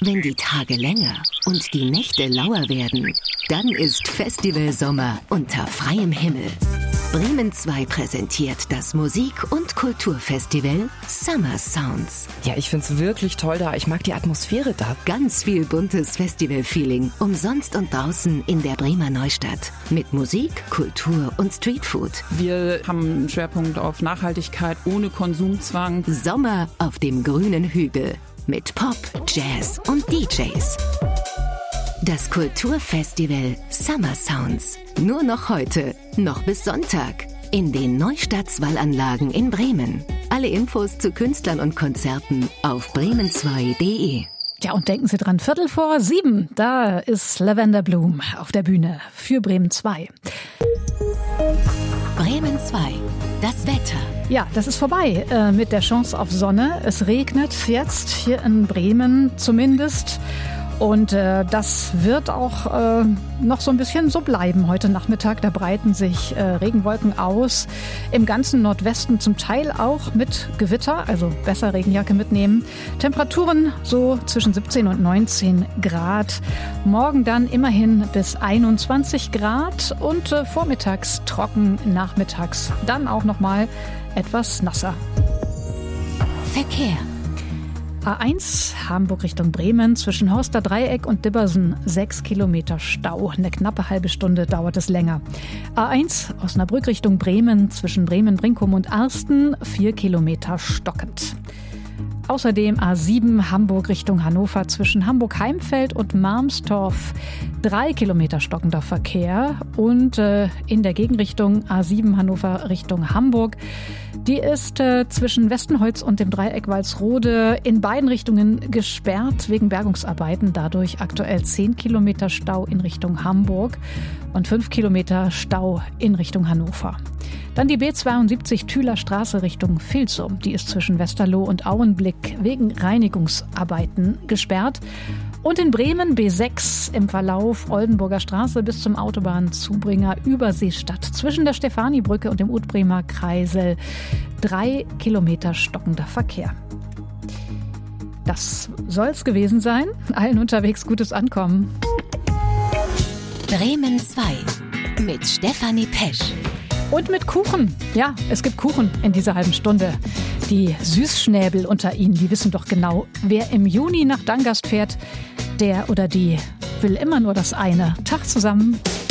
Wenn die Tage länger und die Nächte lauer werden, dann ist Festivalsommer unter freiem Himmel. Bremen 2 präsentiert das Musik- und Kulturfestival Summer Sounds. Ja, ich find's wirklich toll da. Ich mag die Atmosphäre da. Ganz viel buntes Festival-Feeling, umsonst und draußen in der Bremer Neustadt. Mit Musik, Kultur und Streetfood. Wir haben einen Schwerpunkt auf Nachhaltigkeit ohne Konsumzwang. Sommer auf dem grünen Hügel. Mit Pop, Jazz und DJs. Das Kulturfestival Summer Sounds. Nur noch heute, noch bis Sonntag. In den Neustadt-Wallanlagen in Bremen. Alle Infos zu Künstlern und Konzerten auf bremen2.de. Ja, und denken Sie dran, 6:15, da ist Lavender Bloom auf der Bühne für Bremen 2. Bremen 2, das Wetter. Ja, das ist vorbei mit der Chance auf Sonne. Es regnet jetzt hier in Bremen zumindest. Und das wird auch noch so ein bisschen so bleiben heute Nachmittag. Da breiten sich Regenwolken aus. Im ganzen Nordwesten zum Teil auch mit Gewitter, also besser Regenjacke mitnehmen. Temperaturen so zwischen 17 und 19 Grad. Morgen dann immerhin bis 21 Grad und vormittags trocken, nachmittags dann auch nochmal etwas nasser. Verkehr. A1 Hamburg Richtung Bremen zwischen Horster Dreieck und Dibbersen 6 Kilometer Stau. Eine knappe halbe Stunde dauert es länger. A1 Osnabrück Richtung Bremen zwischen Bremen, Brinkum und Arsten 4 Kilometer stockend. Außerdem A7 Hamburg Richtung Hannover zwischen Hamburg-Heimfeld und Marmstorf 3 Kilometer stockender Verkehr. Und in der Gegenrichtung A7 Hannover Richtung Hamburg, die ist zwischen Westenholz und dem Dreieck Walsrode in beiden Richtungen gesperrt wegen Bergungsarbeiten. Dadurch aktuell 10 Kilometer Stau in Richtung Hamburg und 5 Kilometer Stau in Richtung Hannover. Dann die B72 Thüler Straße Richtung Vilsum. Die ist zwischen Westerloh und Auenblick wegen Reinigungsarbeiten gesperrt. Und in Bremen B6 im Verlauf Oldenburger Straße bis zum Autobahnzubringer Überseestadt zwischen der Stefanibrücke und dem Utbremer Kreisel 3 Kilometer stockender Verkehr. Das soll's gewesen sein. Allen unterwegs gutes Ankommen. Bremen 2 mit Stefanie Pesch. Und mit Kuchen. Ja, es gibt Kuchen in dieser halben Stunde. Die Süßschnäbel unter Ihnen, die wissen doch genau, wer im Juni nach Dangast fährt, der oder die will immer nur das eine. Tag zusammen.